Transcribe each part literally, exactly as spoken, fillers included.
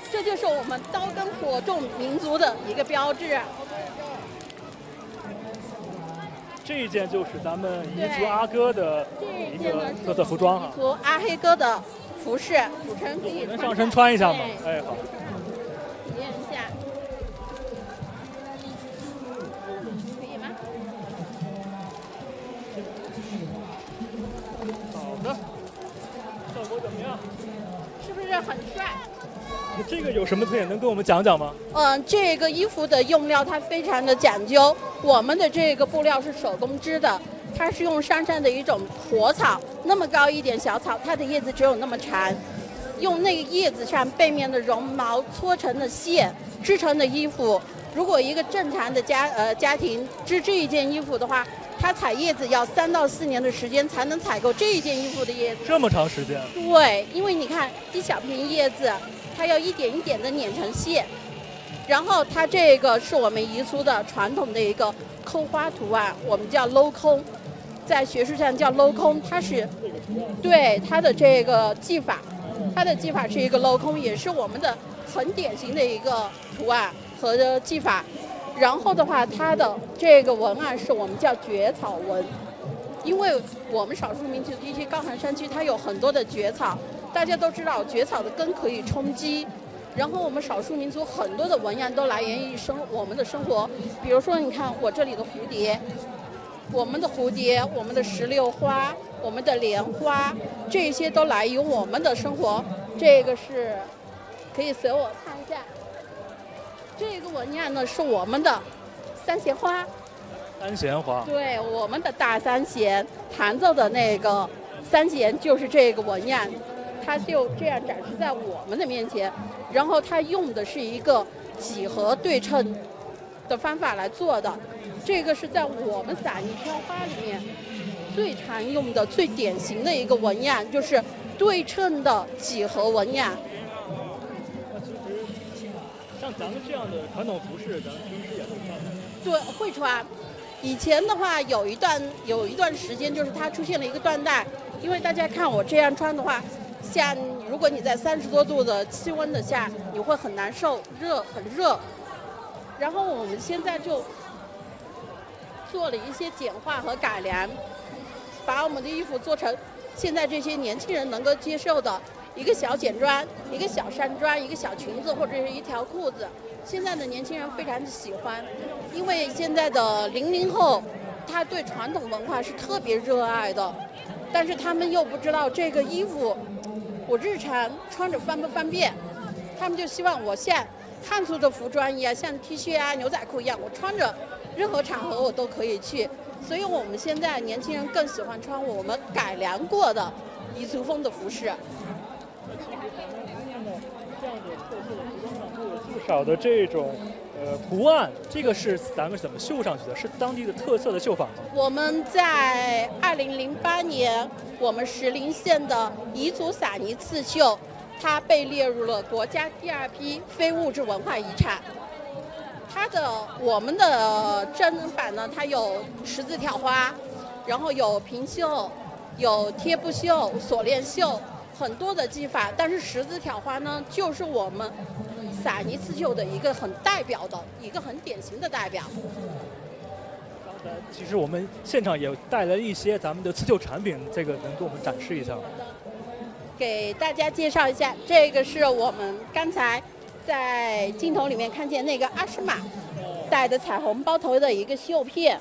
这就是我们刀耕火种民族的一个标志。 这一件就是咱们彝族阿哥的一个特色服装哈。 彝族阿黑哥的服饰，主持人可以能上身穿一下吗？哎，好。 体验一下，可以吗？ 好的，效果怎么样？ 是不是很帅？ 这个有什么特点？能跟我们讲讲吗？ 嗯，这个衣服的用料它非常的讲究，我们的这个布料是手工织的，它是用山上的一种火草，那么高一点小草，它的叶子只有那么长，用那个叶子上背面的绒毛搓成的线织成的衣服。如果一个正常的家呃家庭织这一件衣服的话，它采叶子要三到四年的时间才能采购这一件衣服的叶子。 这么长时间？ 对，因为你看一小片叶子，它要一点一点的捻成线，然后它这个是我们彝族的传统的一个扣花图案，我们叫镂空，在学术上叫镂空，它是对它的这个技法，它的技法是一个镂空，也是我们的很典型的一个图案和技法。然后的话，它的这个文案是我们叫蕨草纹，因为我们少数民族地区高寒山区它有很多的蕨草，大家都知道蕨草的根可以充饥，然后我们少数民族很多的纹样都来源于生我们的生活，比如说你看我这里的蝴蝶，我们的蝴蝶，我们的石榴花，我们的莲花，这些都来源于我们的生活。这个是可以随我看一下。这个纹样呢是我们的三弦花， 三弦花， 对，我们的大三弦弹奏的那个三弦就是这个纹样，它就这样展示在我们的面前。然后它用的是一个几何对称的方法来做的，这个是在我们撒泥飘花里面最常用的、最典型的一个纹样，就是对称的几何纹样。 像咱们这样的传统服饰，咱们平时也会穿吗？ 对，会穿。以前的话，有一段有一段时间，就是它出现了一个断代，因为大家看我这样穿的话，像如果你在三十多度的气温的下，你会很难受，热很热。然后我们现在就做了一些简化和改良，把我们的衣服做成现在这些年轻人能够接受的。一个小简装，一个小山装，一个小裙子或者是一条裤子，现在的年轻人非常的喜欢，因为现在的零零后，他对传统文化是特别热爱的，但是他们又不知道这个衣服，我日常穿着方不方便，他们就希望我像汉族的服装一样，像 T 恤啊、牛仔裤一样，我穿着任何场合我都可以去，所以我们现在年轻人更喜欢穿我们改良过的彝族风的服饰。 这样的特色的服装上都有不少的这种呃图案，这个是咱们怎么绣上去的？是当地的特色的绣法吗？ 我们在二零零八年，我们石林县的彝族撒泥刺绣，它被列入了国家第二批非物质文化遗产。它的我们的砧板呢，它有十字挑花，然后有平绣，有贴布绣、锁链绣。很多的技法，但是十字挑花呢，就是我们撒泥刺绣的一个很代表的一个很典型的代表。 刚才其实我们现场也带来一些咱们的刺绣产品，这个能给我们展示一下吗？ 给大家介绍一下，这个是我们刚才在镜头里面看见那个阿诗玛戴的彩虹包头的一个绣片。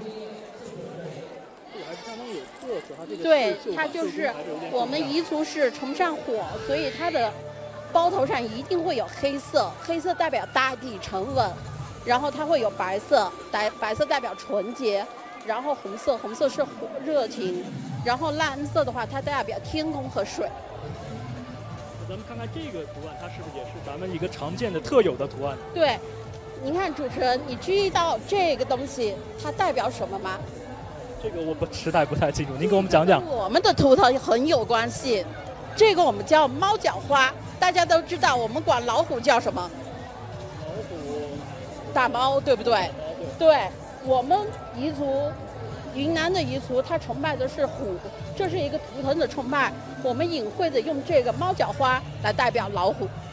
对，它就是我们彝族是崇尚火，所以它的包头上一定会有黑色，黑色代表大地沉稳，然后它会有白色，白白色代表纯洁，然后红色，红色是火热情，然后蓝色的话，它代表天空和水。 咱们看看这个图案，它是不是也是咱们一个常见的特有的图案？ 对，您看主持人，你知道这个东西它代表什么吗？ 这个我不实在不太清楚，您给我们讲讲。 我们的图腾很有关系，这个我们叫猫脚花，大家都知道，我们管老虎叫什么？ 老虎。 大猫，对不对？对，对我们彝族，云南的彝族，他崇拜的是虎，这是一个图腾的崇拜，我们隐晦的用这个猫脚花来代表老虎。